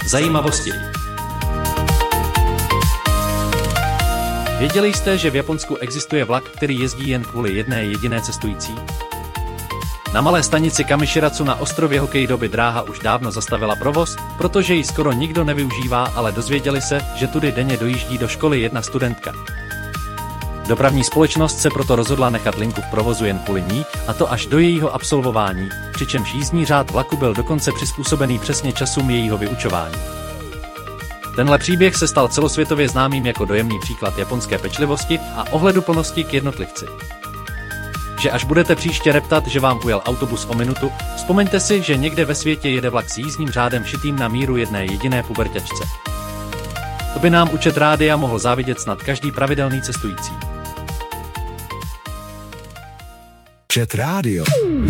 Zajímavosti. Věděli jste, že v Japonsku existuje vlak, který jezdí jen kvůli jedné jediné cestující? Na malé stanici Kamiširatsu na ostrově Hokejdoby dráha už dávno zastavila provoz, protože ji skoro nikdo nevyužívá, ale dozvěděli se, že tudy denně dojíždí do školy jedna studentka. Dopravní společnost se proto rozhodla nechat linku v provozu jen kvůli ní, a to až do jejího absolvování, přičemž jízdní řád vlaku byl dokonce přizpůsobený přesně časům jejího vyučování. Tenhle příběh se stal celosvětově známým jako dojemný příklad japonské pečlivosti a ohleduplnosti k jednotlivci. Že až budete příště reptat, že vám ujel autobus o minutu, vzpomeňte si, že někde ve světě jede vlak s jízdním řádem šitým na míru jedné jediné puberťačce. To by nám účet rádia mohl závidět snad každý pravidelný cestující. Chat rádio.